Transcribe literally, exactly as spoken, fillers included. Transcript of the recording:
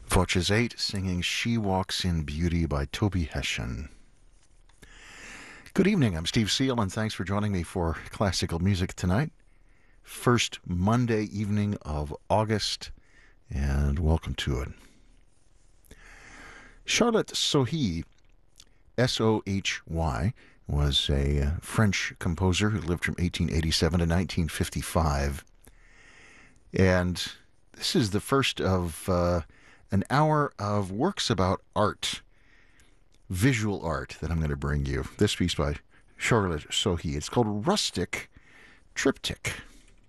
Voces eight singing She Walks in Beauty by Toby Hession. Good evening, I'm Steve Seal, and thanks for joining me for classical music tonight. First Monday evening of August, and welcome to it. Charlotte Sohy, S O H Y, was a French composer who lived from eighteen eighty-seven to nineteen fifty-five. And this is the first of uh, an hour of works about art, visual art, that I'm going to bring you. This piece by Charlotte Sohy. It's called Rustic Triptych.